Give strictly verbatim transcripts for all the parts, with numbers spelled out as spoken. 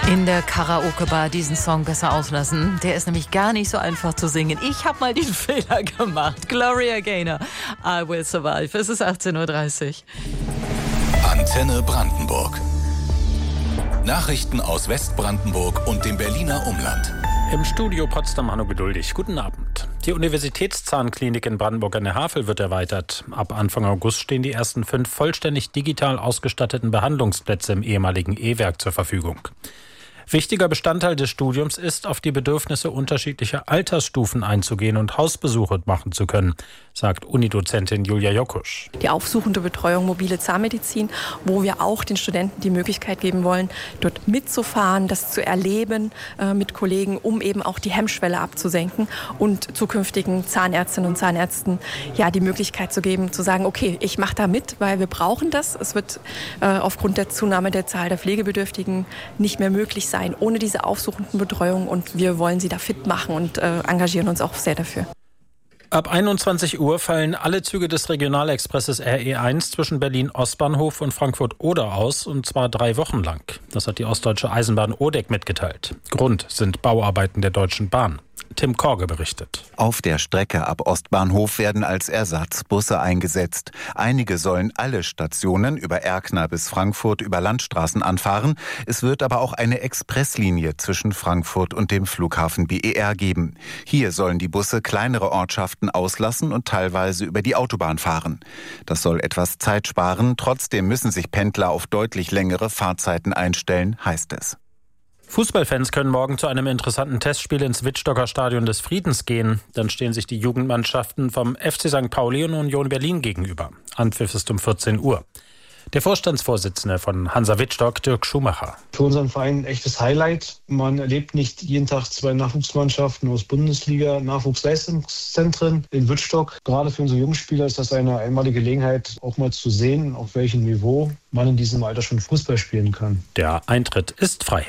In der Karaoke-Bar diesen Song besser auslassen. Der ist nämlich gar nicht so einfach zu singen. Ich habe mal den Fehler gemacht. Gloria Gaynor, I Will Survive. Es ist achtzehn Uhr dreißig. Antenne Brandenburg. Nachrichten aus Westbrandenburg und dem Berliner Umland. Im Studio Potsdam Hanno Geduldig. Guten Abend. Die Universitätszahnklinik in Brandenburg an der Havel wird erweitert. Ab Anfang August stehen die ersten fünf vollständig digital ausgestatteten Behandlungsplätze im ehemaligen E-Werk zur Verfügung. Wichtiger Bestandteil des Studiums ist, auf die Bedürfnisse unterschiedlicher Altersstufen einzugehen und Hausbesuche machen zu können, sagt Unidozentin Julia Jokusch. Die aufsuchende Betreuung mobile Zahnmedizin, wo wir auch den Studenten die Möglichkeit geben wollen, dort mitzufahren, das zu erleben äh, mit Kollegen, um eben auch die Hemmschwelle abzusenken und zukünftigen Zahnärztinnen und Zahnärzten ja die Möglichkeit zu geben, zu sagen, okay, ich mache da mit, weil wir brauchen das. Es wird äh, aufgrund der Zunahme der Zahl der Pflegebedürftigen nicht mehr möglich sein, ohne diese aufsuchenden Betreuung, und wir wollen sie da fit machen und äh, engagieren uns auch sehr dafür. Ab einundzwanzig Uhr fallen alle Züge des Regionalexpresses R E eins zwischen Berlin-Ostbahnhof und Frankfurt-Oder aus, und zwar drei Wochen lang. Das hat die Ostdeutsche Eisenbahn O D E C mitgeteilt. Grund sind Bauarbeiten der Deutschen Bahn. Tim Korge berichtet. Auf der Strecke ab Ostbahnhof werden als Ersatz Busse eingesetzt. Einige sollen alle Stationen über Erkner bis Frankfurt über Landstraßen anfahren. Es wird aber auch eine Expresslinie zwischen Frankfurt und dem Flughafen B E R geben. Hier sollen die Busse kleinere Ortschaften auslassen und teilweise über die Autobahn fahren. Das soll etwas Zeit sparen. Trotzdem müssen sich Pendler auf deutlich längere Fahrzeiten einstellen, heißt es. Fußballfans können morgen zu einem interessanten Testspiel ins Wittstocker Stadion des Friedens gehen. Dann stehen sich die Jugendmannschaften vom F C Sankt Pauli und Union Berlin gegenüber. Anpfiff ist um vierzehn Uhr. Der Vorstandsvorsitzende von Hansa Wittstock, Dirk Schumacher. Für unseren Verein ein echtes Highlight. Man erlebt nicht jeden Tag zwei Nachwuchsmannschaften aus Bundesliga, Nachwuchsleistungszentren in Wittstock. Gerade für unsere Jungspieler ist das eine einmalige Gelegenheit, auch mal zu sehen, auf welchem Niveau man in diesem Alter schon Fußball spielen kann. Der Eintritt ist frei.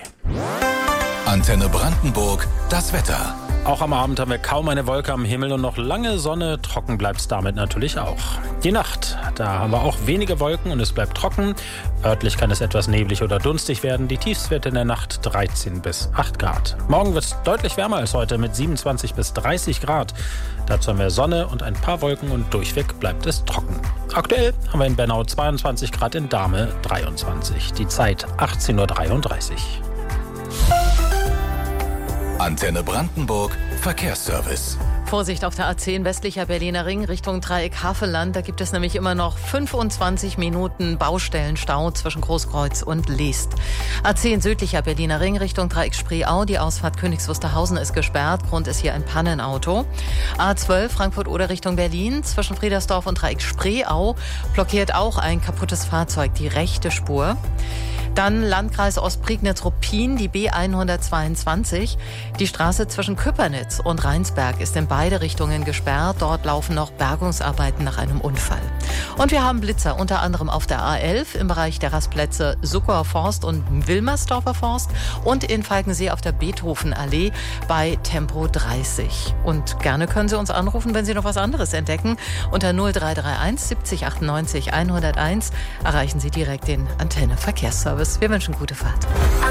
Antenne Brandenburg, das Wetter. Auch am Abend haben wir kaum eine Wolke am Himmel und noch lange Sonne. Trocken bleibt es damit natürlich auch. Die Nacht, da haben wir auch wenige Wolken und es bleibt trocken. Örtlich kann es etwas neblig oder dunstig werden. Die Tiefstwerte in der Nacht dreizehn bis acht Grad. Morgen wird es deutlich wärmer als heute mit siebenundzwanzig bis dreißig Grad. Dazu haben wir Sonne und ein paar Wolken und durchweg bleibt es trocken. Aktuell haben wir in Bernau zweiundzwanzig Grad, in Dahme dreiundzwanzig. Die Zeit achtzehn Uhr dreiunddreißig. Antenne Brandenburg, Verkehrsservice. Vorsicht auf der A zehn westlicher Berliner Ring Richtung Dreieck Havelland. Da gibt es nämlich immer noch fünfundzwanzig Minuten Baustellenstau zwischen Großkreuz und Leest. A zehn südlicher Berliner Ring Richtung Dreieck Spreeau. Die Ausfahrt Königs Wusterhausen ist gesperrt. Grund ist hier ein Pannenauto. A zwölf Frankfurt-Oder Richtung Berlin. Zwischen Friedersdorf und Dreieck Spreeau blockiert auch ein kaputtes Fahrzeug die rechte Spur. Dann Landkreis Ostprignitz-Ruppin, die B hundertzweiundzwanzig. Die Straße zwischen Köpernitz und Rheinsberg ist in beide Richtungen gesperrt. Dort laufen noch Bergungsarbeiten nach einem Unfall. Und wir haben Blitzer, unter anderem auf der A elf im Bereich der Rastplätze Suckower Forst und Wilmersdorfer Forst und in Falkensee auf der Beethovenallee bei Tempo dreißig. Und gerne können Sie uns anrufen, wenn Sie noch was anderes entdecken. Unter null drei drei eins siebzig achtundneunzig hunderteins erreichen Sie direkt den Antenne Verkehrsservice. Wir wünschen gute Fahrt.